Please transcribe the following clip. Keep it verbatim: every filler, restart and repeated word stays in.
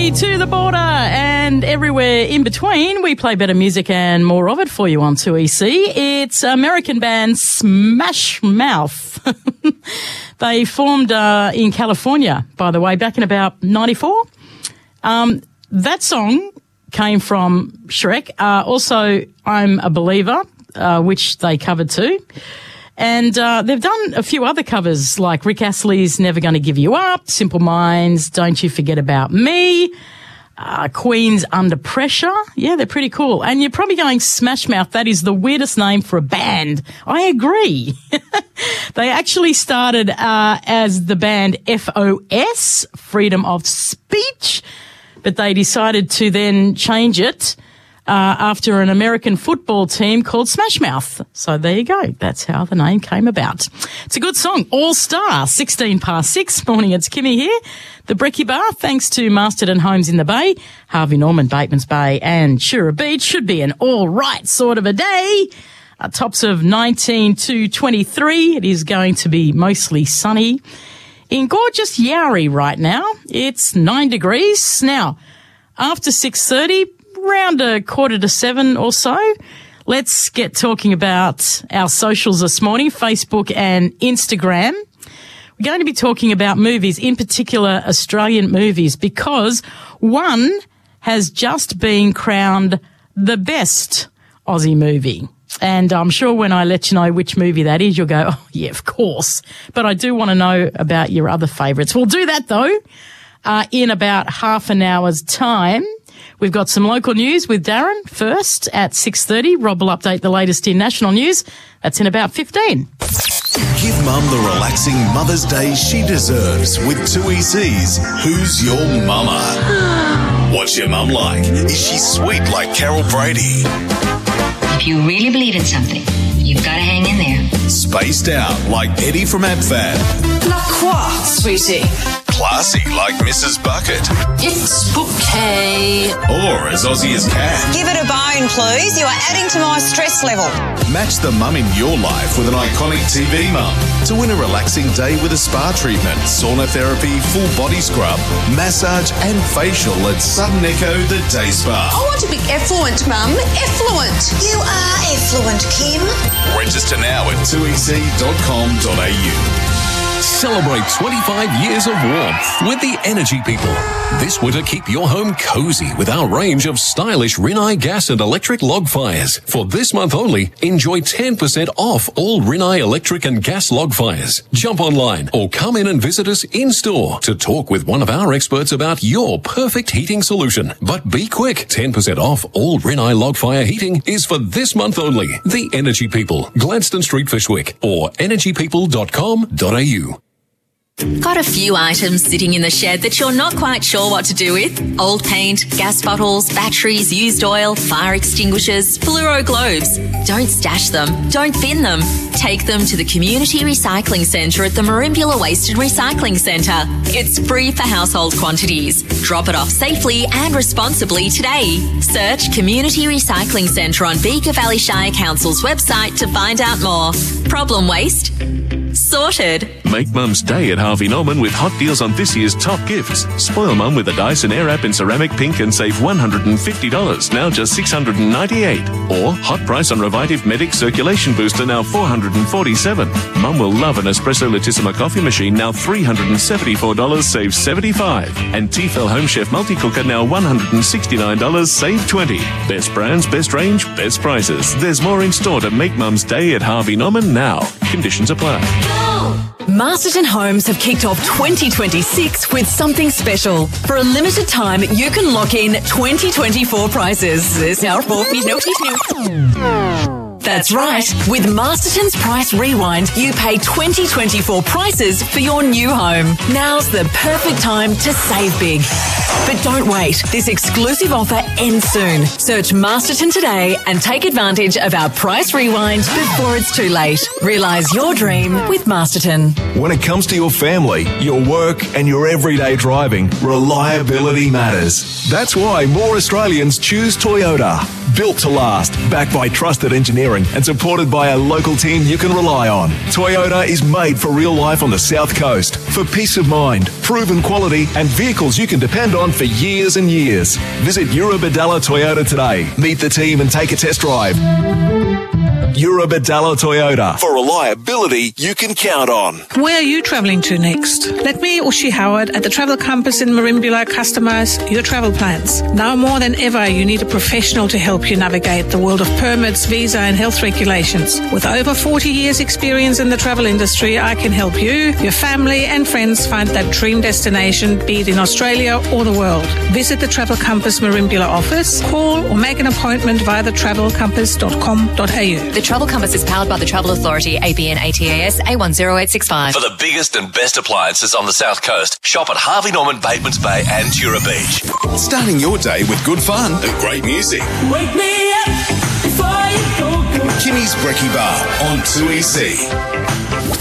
Sydney to the border and everywhere in between. We play better music and more of it for you on two E C. It's American band Smash Mouth. They formed uh, in California, by the way, back in about ninety-four. Um, that song came from Shrek. Uh, also, I'm a Believer, uh, which they covered too. And uh, they've done a few other covers like Rick Astley's Never Gonna Give You Up, Simple Minds, Don't You Forget About Me, uh, Queen's Under Pressure. Yeah, they're pretty cool. And you're probably going, Smash Mouth, that is the weirdest name for a band. I agree. They actually started uh, as the band F O S, Freedom of Speech, but they decided to then change it Uh, after an American football team called Smash Mouth. So there you go. That's how the name came about. It's a good song. All Star, sixteen past six. Morning, it's Kimmy here. The Brekkie Bar, thanks to Masterton Homes in the Bay, Harvey Norman, Bateman's Bay and Shura Beach. Should be an all right sort of a day. Uh, tops of nineteen to twenty-three. It is going to be mostly sunny. In gorgeous Yarrie right now, it's nine degrees. Now, after six thirty, around a quarter to seven or so, let's get talking about our socials this morning, Facebook and Instagram. We're going to be talking about movies, in particular Australian movies, because one has just been crowned the best Aussie movie. And I'm sure when I let you know which movie that is, you'll go, oh, yeah, of course. But I do want to know about your other favourites. We'll do that, though, uh, in about half an hour's time. We've got some local news with Darren first at six thirty. Rob will update the latest in national news. That's in about fifteen. Give Mum the relaxing Mother's Day she deserves with two E C's Who's Your Mama? What's your mum like? Is she sweet like Carol Brady? If you really believe in something, you've got to hang in there. Spaced out like Eddie from AbFab. La quoi, sweetie? Classy like Missus Bucket. It's bouquet. Or as Aussie as can. Give it a bone, please. You are adding to my stress level. Match the mum in your life with an iconic T V mum. To win a relaxing day with a spa treatment, sauna therapy, full body scrub, massage and facial at Sudden Echo The Day Spa. I want to be effluent, Mum. Effluent. You are effluent, Kim. Register now at two e c dot com dot a u. Celebrate twenty-five years of warmth with the Energy People. This winter, keep your home cozy with our range of stylish Rinnai gas and electric log fires. For this month only, enjoy ten percent off all Rinnai electric and gas log fires. Jump online or come in and visit us in-store to talk with one of our experts about your perfect heating solution. But be quick, ten percent off all Rinnai log fire heating is for this month only. The Energy People, Gladstone Street, Fishwick, or energy people dot com dot a u. Got a few items sitting in the shed that you're not quite sure what to do with? Old paint, gas bottles, batteries, used oil, fire extinguishers, fluoro globes. Don't stash them. Don't bin them. Take them to the Community Recycling Centre at the Merimbula Waste and Recycling Centre. It's free for household quantities. Drop it off safely and responsibly today. Search Community Recycling Centre on Bega Valley Shire Council's website to find out more. Problem waste? Sorted. Make Mum's day at Harvey Norman with hot deals on this year's top gifts. Spoil Mum with a Dyson Airwrap in ceramic pink and save one hundred fifty dollars, now just six hundred ninety-eight dollars. Or hot price on Revitive Medic Circulation Booster, now four hundred forty-seven dollars. Mum will love an Espresso Latissima coffee machine, now three hundred seventy-four dollars, save seventy-five dollars. And Tefal Home Chef Multi-Cooker, now one hundred sixty-nine dollars, save twenty dollars. Best brands, best range, best prices. There's more in store to make Mum's day at Harvey Norman now. Conditions apply. Masterton Homes have kicked off twenty twenty-six with something special. For a limited time, you can lock in twenty twenty-four prices. There's now four feet notice new. That's right. With Masterton's Price Rewind, you pay twenty twenty-four prices for your new home. Now's the perfect time to save big. But don't wait. This exclusive offer ends soon. Search Masterton today and take advantage of our Price Rewind before it's too late. Realise your dream with Masterton. When it comes to your family, your work and your everyday driving, reliability matters. That's why more Australians choose Toyota. Built to last, backed by trusted engineering engineering and supported by a local team you can rely on. Toyota is made for real life on the South Coast, for peace of mind, proven quality and vehicles you can depend on for years and years. Visit Eurobadalla Toyota today. Meet the team and take a test drive. Eurobadalla Toyota, for reliability you can count on. Where are you travelling to next? Let me, Ushi Howard, at the Travel Compass in Merimbula customise your travel plans. Now more than ever, you need a professional to help you navigate the world of permits, visa and health regulations. With over forty years experience in the travel industry, I can help you, your family and friends find that dream destination, be it in Australia or the world. Visit the Travel Compass Merimbula office, call or make an appointment via the travel compass dot com dot a u. The Travel Compass is powered by the Travel Authority, A B N A T A S A one zero eight six five. For the biggest and best appliances on the South Coast, shop at Harvey Norman, Batemans Bay and Tura Beach. Starting your day with good fun and great music. Wake me up before you go. Kimmy's Brekkie Bar on two E C.